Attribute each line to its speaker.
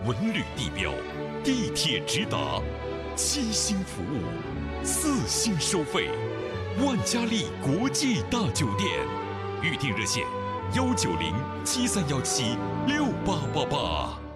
Speaker 1: 文旅地标，地铁直达，7星服务，4星收费，万家丽国际大酒店，预订热线：19073176888。